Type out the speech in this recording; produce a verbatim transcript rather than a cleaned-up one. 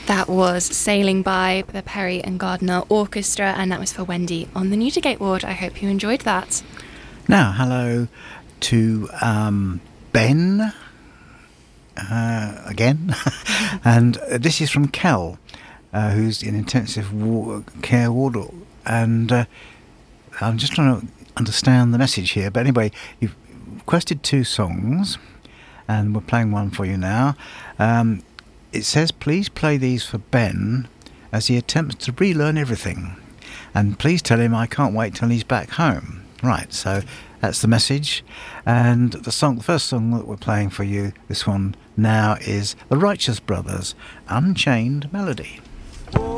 That was Sailing By, the Perry and Gardner Orchestra, and that was for Wendy on the Newdigate ward. I hope you enjoyed that. Now, hello to um, Ben uh, again, and this is from Kel, uh, who's in intensive war- care ward, and uh, I'm just trying to understand the message here. But anyway, you've requested two songs, and we're playing one for you now. Um, It says, please play these for Ben as he attempts to relearn everything. And please tell him I can't wait till he's back home. Right, so that's the message. And the song, the first song that we're playing for you, this one now, is The Righteous Brothers, Unchained Melody.